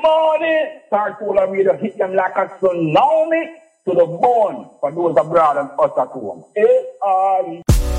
morning, Tarcola Radio hit them like a tsunami to the bone for those abroad and us at home.